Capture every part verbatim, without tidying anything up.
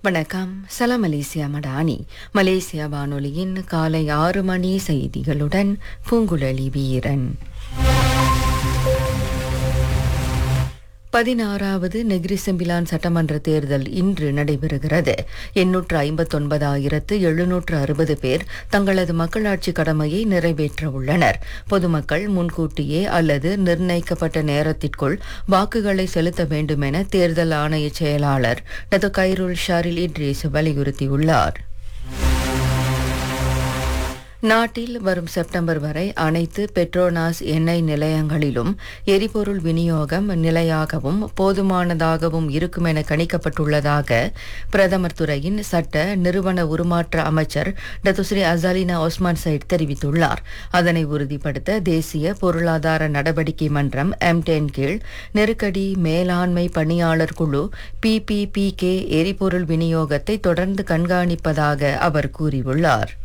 வணக்கம். சலாம் Malaysia Madani. Malaysia வானொலியின் காலை ஆறு மணி செய்திகளுடன் பூங்குழலி வீரன். பதினாறாவது நெகிரி செம்பிலான் சட்டமன்ற தேர்தல் இன்று நடைபெறுகிறது. எண்ணூற்று ஐம்பத்தொன்பதாயிரத்து எழுநூற்று அறுபது பேர் தங்களது மக்களாட்சி கடமையை நிறைவேற்ற உள்ளனர். பொதுமக்கள் முன்கூட்டியே அல்லது நிர்ணயிக்கப்பட்ட நேரத்திற்குள் வாக்குகளை செலுத்த வேண்டும் என தேர்தல் ஆணைய செயலாளர் டத்து கைருல் ஷாரில் இட்ரிஸ் வலியுறுத்தியுள்ளார். நாட்டில் வரும் செப்டம்பர் வரை அனைத்து பெட்ரோனாஸ் எண்ணெய் நிலையங்களிலும் எரிபொருள் விநியோகம் நிலையாகவும் போதுமானதாகவும் இருக்கும் என கணிக்கப்பட்டுள்ளதாக பிரதமர் துறையின் சட்ட நிறுவன உருமாற்ற அமைச்சர் டத்துஸ்ரீ அசாலினா ஒஸ்மான் சைட் தெரிவித்துள்ளார். அதனை உறுதிப்படுத்த தேசிய பொருளாதார நடவடிக்கை மன்றம் எம் டென் கீழ் நெருக்கடி மேலாண்மை பணியாளர் குழு பி பி பி கே எரிபொருள் விநியோகத்தை தொடர்ந்து கண்காணிப்பதாக அவர் கூறியுள்ளார்.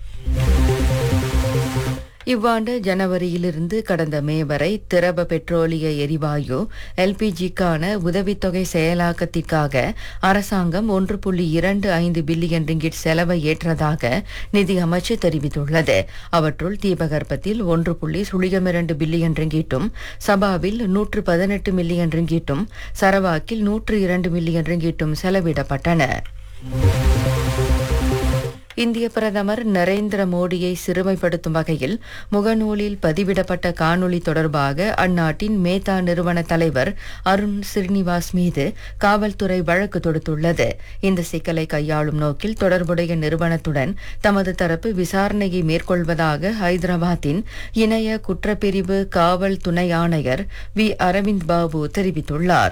இவ்வாண்டு ஜனவரியிலிருந்து கடந்த மே வரை திரவ பெட்ரோலிய எரிவாயு எல்பிஜிக்கான உதவித்தொகை செயலாக்கத்திற்காக அரசாங்கம் ஒன்று புள்ளி இரண்டு ஐந்து பில்லியன் ரிங்கிட் செலவை ஏற்றதாக நிதி அமைச்சு தெரிவித்துள்ளது. அவற்றுள் தீபகற்பத்தில் ஒன்று புள்ளி சுழியம் இரண்டு பில்லியன் ரிங்கிட்டும், சபாவில் நூற்று பதினெட்டு மில்லியன் ரிங்கிட்டும், சரவாக்கில் நூற்று இரண்டு மில்லியன் ரிங்கிட்டும் செலவிடப்பட்டன. இந்திய பிரதமர் நரேந்திர மோடியை சிறுமைப்படுத்தும் வகையில் முகநூலில் பதிவிடப்பட்ட காணொளி தொடர்பாக அந்நாட்டின் மேத்தா நிறுவன தலைவர் அருண் ஸ்ரீனிவாஸ் மீது காவல்துறை வழக்கு தொடுத்துள்ளது. இந்த சிக்கலை கையாளும் நோக்கில் தொடர்புடைய நிறுவனத்துடன் தமது தரப்பு விசாரணையை மேற்கொள்வதாக ஹைதராபாத்தின் இணைய குற்றப்பிரிவு காவல் துணை ஆணையர் வி அரவிந்த் பாபு தெரிவித்துள்ளார்.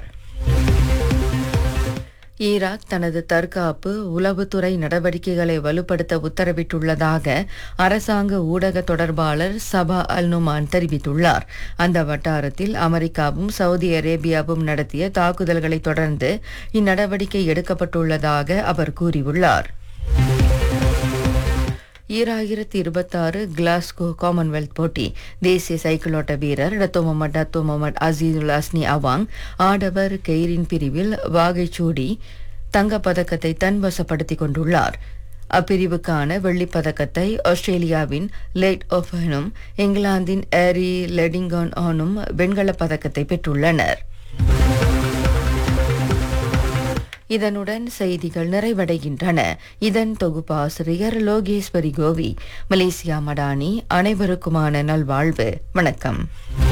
ஈராக் தனது தற்காப்பு உளவுத்துறை நடவடிக்கைகளை வலுப்படுத்த உத்தரவிட்டுள்ளதாக அரசாங்க ஊடக தொடர்பாளர் சபா அல் நுமான் தெரிவித்துள்ளார். அந்த வட்டாரத்தில் அமெரிக்காவும் சவுதி அரேபியாவும் நடத்திய தாக்குதல்களை தொடர்ந்து இந்நடவடிக்கை எடுக்கப்பட்டுள்ளதாக அவர் கூறியுள்ளார். ஈராயிரத்தி இருபத்தாறு கிளாஸ்கோ காமன்வெல்த் போட்டி தேசிய சைக்கிளோட்ட வீரர் Dato Mohammed Dato Mohammed அசீதுல் அஸ்னி among ஆடவர் கெய்ரின் பிரிவில் வாகைச்சூடி தங்கப்பதக்கத்தை தன்வசப்படுத்திக் கொண்டுள்ளார். அப்பிரிவுக்கான வெள்ளிப்பதக்கத்தை ஆஸ்திரேலியாவின் லேட் ஓஃபனும் இங்கிலாந்தின் ஏரி லெடிங்கான் ஆனும் வெண்கலப் பதக்கத்தை பெற்றுள்ளனர். இதனுடன் செய்திகள் நிறைவடைகின்றன. இதன் தொகுப்பாசிரியர் லோகேஸ்வரி கோவி. மலேசியா மடானி. அனைவருக்குமான நல்வாழ்வு. வணக்கம்.